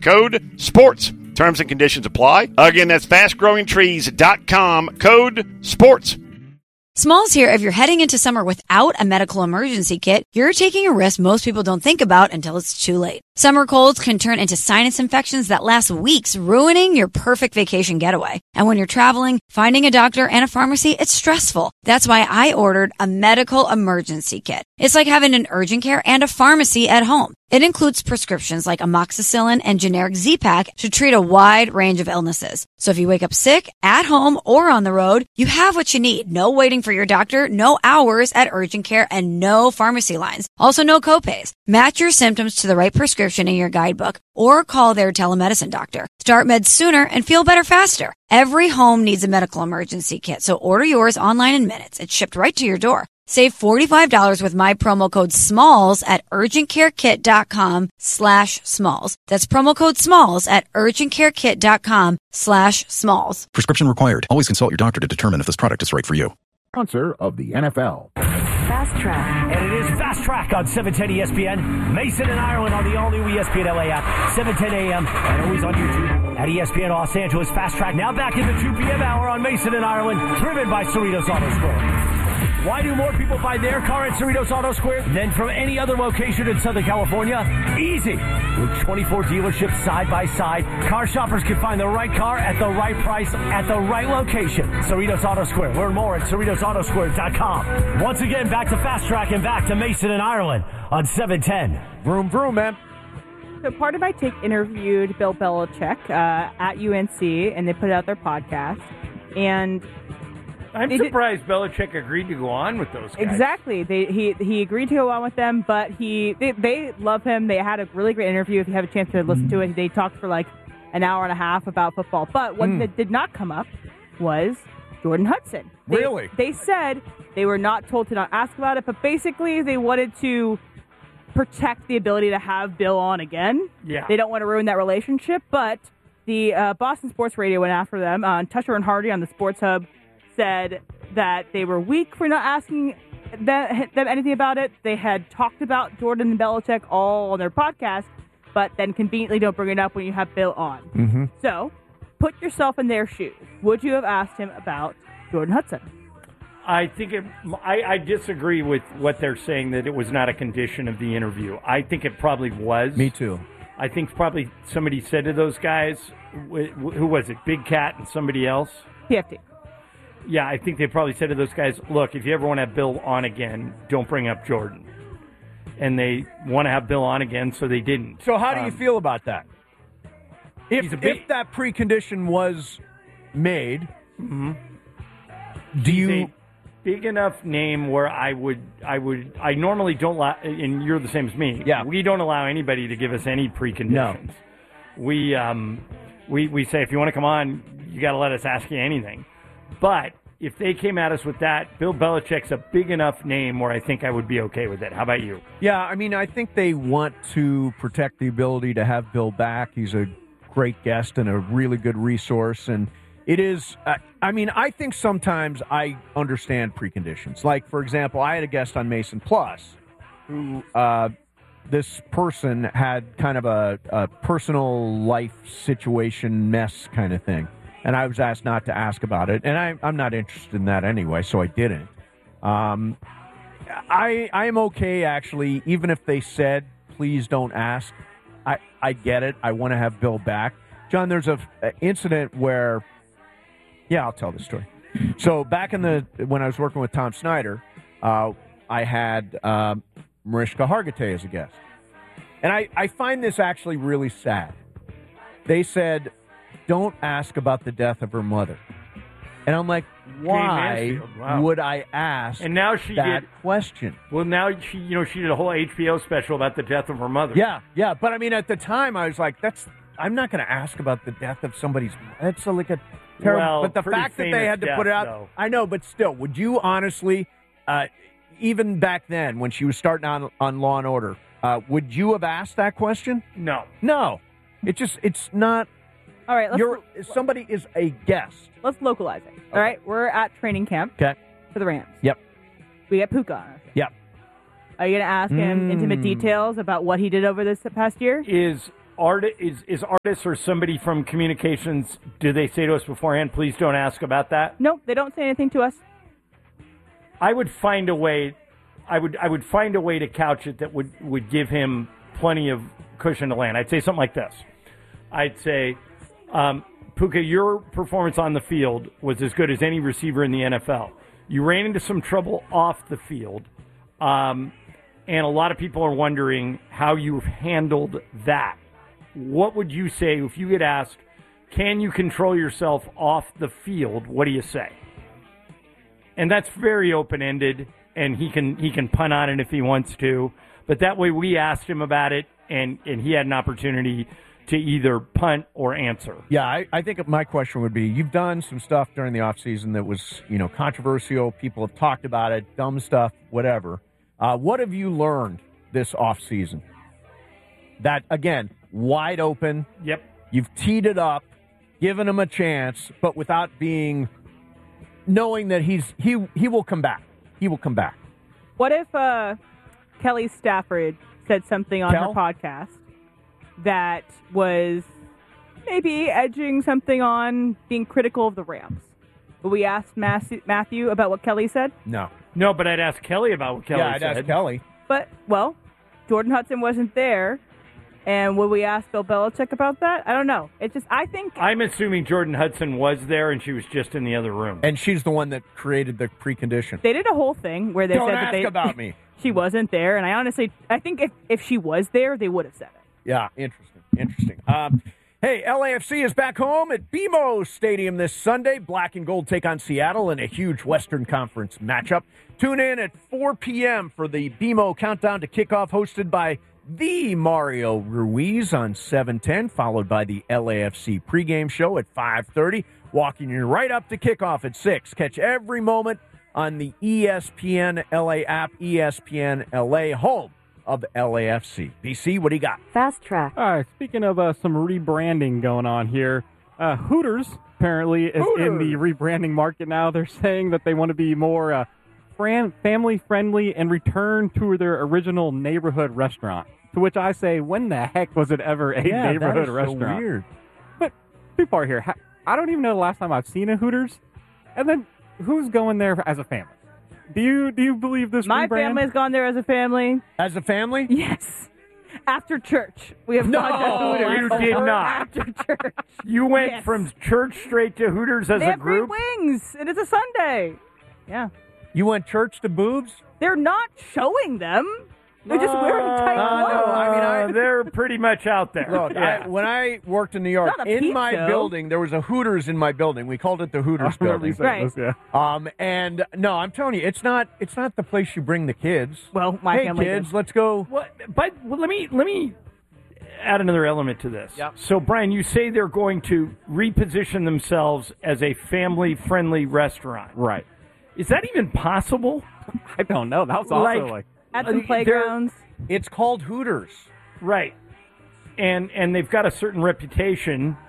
code SPORTS. Terms and conditions apply. Again, that's fastgrowingtrees.com, code SPORTS. Smalls here. If you're heading into summer without a medical emergency kit, you're taking a risk most people don't think about until it's too late. Summer colds can turn into sinus infections that last weeks, ruining your perfect vacation getaway. And when you're traveling, finding a doctor and a pharmacy, it's stressful. That's why I ordered a medical emergency kit. It's like having an urgent care and a pharmacy at home. It includes prescriptions like amoxicillin and generic Z-Pak to treat a wide range of illnesses. So if you wake up sick, at home, or on the road, you have what you need. No waiting for your doctor, no hours at urgent care, and no pharmacy lines. Also, no copays. Match your symptoms to the right prescription in your guidebook or call their telemedicine doctor. Start meds sooner and feel better faster. Every home needs a medical emergency kit, so order yours online in minutes. It's shipped right to your door. Save $45 with my promo code SMALLS at urgentcarekit.com/smalls. That's promo code SMALLS at urgentcarekit.com/smalls. Prescription required. Always consult your doctor to determine if this product is right for you. Sponsor of the NFL. Fast Track. And it is Fast Track on 710 ESPN. Mason and Ireland on the all-new ESPN LA app, 7:10 a.m. and always on YouTube at ESPN Los Angeles. Fast Track now back in the 2 p.m. hour on Mason and Ireland, driven by Cerritos Auto Square. Why do more people buy their car at Cerritos Auto Square than from any other location in Southern California? Easy. With 24 dealerships side by side, car shoppers can find the right car at the right price at the right location. Cerritos Auto Square. Learn more at CerritosAutoSquare.com. Once again, back to Fast Track and back to Mason and Ireland on 710. Vroom, vroom, man. So Part of My Take interviewed Bill Belichick at UNC, and they put out their podcast. And I'm surprised Belichick agreed to go on with those guys. Exactly. He agreed to go on with them, but they love him. They had a really great interview. If you have a chance to listen to it, they talked for like an hour and a half about football. But what that did not come up was Jordan Hudson. Really? They said they were not told to not ask about it, but basically they wanted to protect the ability to have Bill on again. Yeah. They don't want to ruin that relationship, but the Boston Sports Radio went after them. Tusher and Hardy on the Sports Hub said that they were weak for not asking them anything about it. They had talked about Jordan and Belichick all on their podcast, but then conveniently don't bring it up when you have Bill on. Mm-hmm. So, put yourself in their shoes. Would you have asked him about Jordan Hudson? I think I disagree with what they're saying, that it was not a condition of the interview. I think it probably was. Me too. I think probably somebody said to those guys, who was it, Big Cat and somebody else? PFT. Yeah, I think they probably said to those guys, look, if you ever want to have Bill on again, don't bring up Jordan. And they want to have Bill on again, so they didn't. So how do you feel about that? If that precondition was made, do you... A big enough name where I normally don't allow, and you're the same as me. Yeah. We don't allow anybody to give us any preconditions. No. We say, if you want to come on, you got to let us ask you anything. But if they came at us with that, Bill Belichick's a big enough name where I think I would be okay with it. How about you? Yeah, I mean, I think they want to protect the ability to have Bill back. He's a great guest and a really good resource. And it is, I think sometimes I understand preconditions. Like, for example, I had a guest on Mason Plus who this person had kind of a personal life situation mess kind of thing. And I was asked not to ask about it. And I'm not interested in that anyway, so I didn't. I'm okay, actually, even if they said, please don't ask. I get it. I want to have Bill back. John, there's an incident where, I'll tell the story. So back when I was working with Tom Snyder, I had Mariska Hargitay as a guest. And I find this actually really sad. They said, don't ask about the death of her mother. And I'm like, why would I ask that question? Well, now she did a whole HBO special about the death of her mother. Yeah. But I mean, at the time, I was like, I'm not going to ask about the death of somebody's. That's like a terrible. But the fact that they had to put it out, though. I know. But still, would you honestly, even back then when she was starting on Law and Order, would you have asked that question? No. It's not. All right, somebody is a guest. Let's localize it. All right, we're at training camp for the Rams. Yep. We get Puka on. Yep. Are you going to ask him intimate details about what he did over this past year? Is is artists or somebody from communications, do they say to us beforehand, please don't ask about that? Nope, they don't say anything to us. I would find a way. I would find a way to couch it that would give him plenty of cushion to land. I'd say something like this. I'd say, Puka, your performance on the field was as good as any receiver in the NFL. You ran into some trouble off the field, and a lot of people are wondering how you handled that. What would you say if you get asked, can you control yourself off the field? What do you say? And that's very open-ended, and he can punt on it if he wants to. But that way we asked him about it, and he had an opportunity to either punt or answer. Yeah, I think my question would be, you've done some stuff during the offseason that was, controversial. People have talked about it, dumb stuff, whatever. What have you learned this offseason? That, again, wide open. Yep. You've teed it up, given him a chance, but without knowing that he will come back. He will come back. What if Kelly Stafford said something on her podcast that was maybe edging something on being critical of the Rams? But we asked Matthew about what Kelly said? No, but I'd ask Kelly about what Kelly said. Yeah, I'd ask Kelly. But, Jordan Hudson wasn't there. And would we ask Bill Belichick about that? I don't know. It's just, I'm assuming Jordan Hudson was there and she was just in the other room. And she's the one that created the precondition. They did a whole thing where they Don't said ask that about me. She wasn't there. And I think if she was there, they would have said it. Yeah, interesting. Hey, LAFC is back home at BMO Stadium this Sunday. Black and gold take on Seattle in a huge Western Conference matchup. Tune in at 4 p.m. for the BMO Countdown to Kickoff, hosted by the Mario Ruiz on 710, followed by the LAFC pregame show at 5:30, walking you right up to kickoff at 6. Catch every moment on the ESPN LA app, ESPN LA, home of LAFC. BC, what do you got? Fast track. All right, speaking of some rebranding going on here, Hooters apparently is in the rebranding market now. They're saying that they want to be more family-friendly and return to their original neighborhood restaurant. To which I say, when the heck was it ever a neighborhood restaurant? So weird. But people are here. I don't even know the last time I've seen a Hooters. And then who's going there as a family? Do you believe this? My rebrand? family's gone there as a family. As a family? Yes. After church, we have gone to Hooters. You did not. After church, you went from church straight to Hooters as they a have group. Free wings. It is a Sunday. Yeah. You went church to boobs? They're not showing them. They're just wearing tight clothes. They're pretty much out there. Look, when I worked in New York, in my building, there was a Hooters in my building. We called it the Hooters building. Right. And no, I'm telling you, it's not the place you bring the kids. Well, my family kids, did. let's go. But let me add another element to this. Yep. So, Brian, you say they're going to reposition themselves as a family-friendly restaurant. Right. Is that even possible? I don't know. That was also like at some playgrounds. It's called Hooters. Right. And they've got a certain reputation,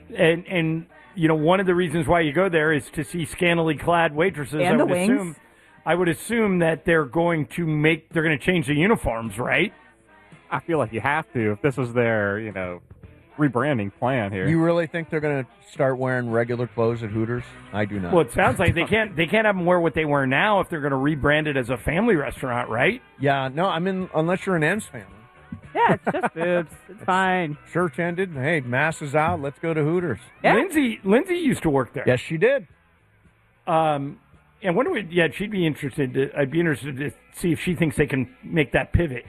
and one of the reasons why you go there is to see scantily clad waitresses. And the wings. I would assume that they're going to change the uniforms, right? I feel like you have to if this is their, rebranding plan here. You really think they're going to start wearing regular clothes at Hooters? I do not. Well, it sounds like they can't have them wear what they wear now if they're going to rebrand it as a family restaurant, right? Yeah, no, unless you're an Ends family. Yeah, it's just boobs. It's fine. Church ended. Hey, mass is out. Let's go to Hooters. Yeah. Lindsay used to work there. Yes, she did. And she'd be interested. I'd be interested to see if she thinks they can make that pivot.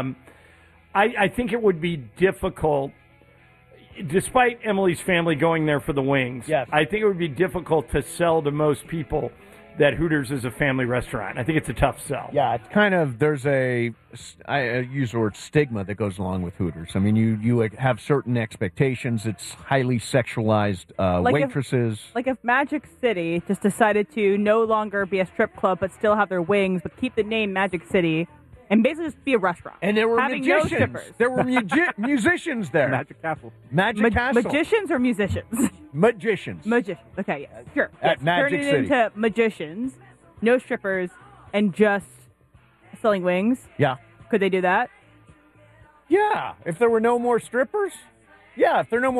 I think it would be difficult. Despite Emily's family going there for the wings, yes. I think it would be difficult to sell to most people that Hooters is a family restaurant. I think it's a tough sell. Yeah, it's kind of, there's I use the word stigma that goes along with Hooters. I mean, you have certain expectations. It's highly sexualized waitresses. If Magic City just decided to no longer be a strip club but still have their wings but keep the name Magic City and basically just be a restaurant. And there were having magicians. No strippers. There were musicians there. Magic Castle. Magic Castle. Magicians or musicians? Magicians. Magicians. Okay, yeah, sure. At yes. Magic Turn it City. into magicians, no strippers, and just selling wings. Yeah. Could they do that? Yeah. If there were no more strippers. Yeah, if they're no more